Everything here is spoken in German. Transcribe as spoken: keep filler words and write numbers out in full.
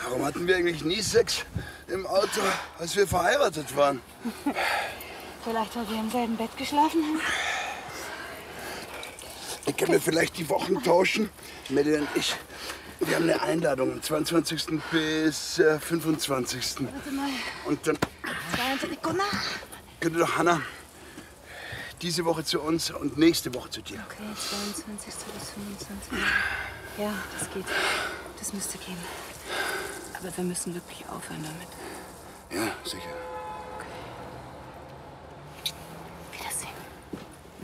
Warum hatten wir eigentlich nie Sex im Auto, als wir verheiratet waren? Vielleicht, weil wir im selben Bett geschlafen haben? Ich kann mir vielleicht die Wochen tauschen. Melly und ich, wir haben eine Einladung am zweiundzwanzigsten bis äh, fünfundzwanzigsten Warte mal. Und dann zweiundzwanzig. Gunnar? könnte doch Hanna diese Woche zu uns und nächste Woche zu dir. Okay, zweiundzwanzigsten bis fünfundzwanzigsten Ja, das geht. Das müsste gehen. Aber wir müssen wirklich aufhören damit. Ja, sicher.